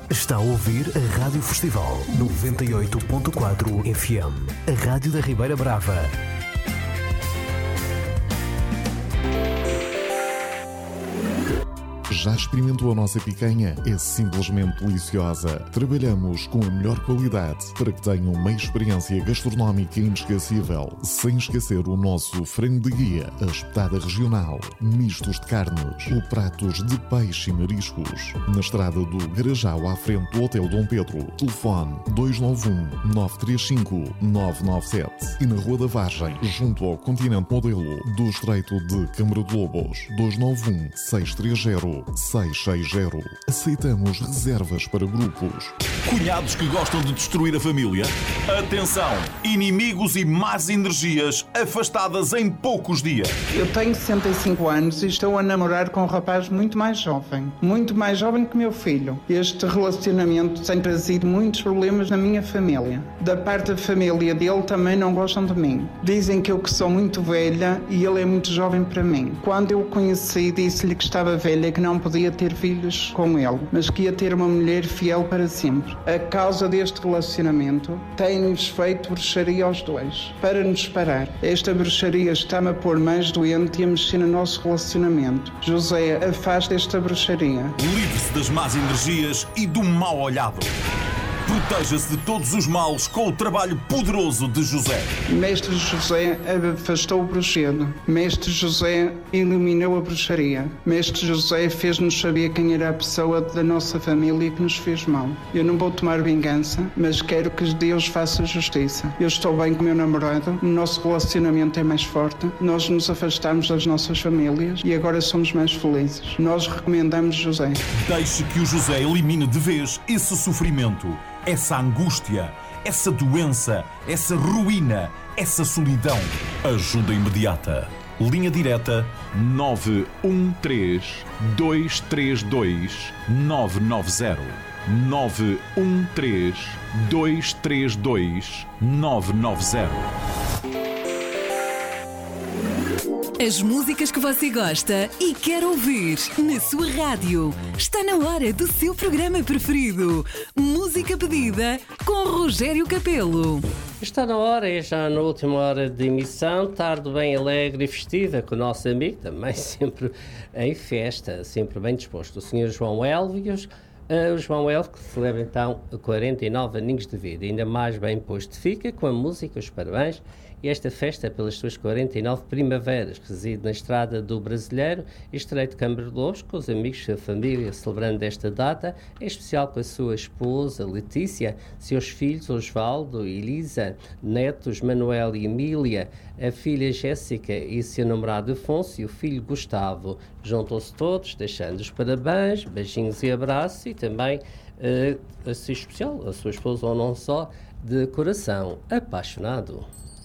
Está a ouvir a Rádio Festival 98.4 FM, a Rádio da Ribeira Brava. Já experimentou a nossa picanha? É simplesmente deliciosa. Trabalhamos com a melhor qualidade para que tenham uma experiência gastronómica inesquecível, sem esquecer o nosso frango de guia, a espetada regional, mistos de carnes ou pratos de peixe e mariscos. Na estrada do Garajal, à frente do Hotel Dom Pedro. Telefone 291-935-997 e na Rua da Vargem, junto ao Continente Modelo do Estreito de Câmara de Lobos. 291-630-660. Aceitamos reservas para grupos. Cunhados que gostam de destruir a família? Atenção! Inimigos e más energias afastadas em poucos dias. Eu tenho 65 anos e estou a namorar com um rapaz muito mais jovem que meu filho. Este relacionamento tem trazido muitos problemas na minha família. Da parte da família dele também não gostam de mim. Dizem que eu que sou muito velha e ele é muito jovem para mim. Quando eu o conheci, disse-lhe que estava velha e que não podia ter filhos com ele, mas que ia ter uma mulher fiel para sempre. A causa deste relacionamento tem-nos feito bruxaria aos dois, para nos separar. Esta bruxaria está-me a pôr mais doente e a mexer no nosso relacionamento. José, afasta esta bruxaria. Livre-se das más energias e do mal olhado. Proteja-se de todos os males com o trabalho poderoso de José. Mestre José afastou o bruxedo. Mestre José eliminou a bruxaria. Mestre José fez-nos saber quem era a pessoa da nossa família que nos fez mal. Eu não vou tomar vingança, mas quero que Deus faça justiça. Eu estou bem com o meu namorado, o nosso relacionamento é mais forte, nós nos afastamos das nossas famílias e agora somos mais felizes. Nós recomendamos José. Deixe que o José elimine de vez esse sofrimento, essa angústia, essa doença, essa ruína, essa solidão. Ajuda imediata. Linha direta 913-232-990. 913-232-990. As músicas que você gosta e quer ouvir na sua rádio. Está na hora do seu programa preferido. Música pedida com Rogério Capelo. Está na hora, é já na última hora de emissão, tarde bem alegre e festiva, com o nosso amigo, também sempre em festa, sempre bem disposto, o Sr. João Elvios. O João Elvio, que celebra então 49 aninhos de vida, ainda mais bem posto fica com a música, os parabéns, e esta festa pelas suas 49 primaveras, reside na Estrada do Brasileiro, Estreito de Câmara de Lobos, com os amigos da família, celebrando esta data, em especial com a sua esposa Letícia, seus filhos Osvaldo e Elisa, netos Manuel e Emília, a filha Jéssica e seu namorado Afonso e o filho Gustavo. Juntam-se todos, deixando os parabéns, beijinhos e abraços, e também, assim especial, a sua esposa ou não só, de coração apaixonado.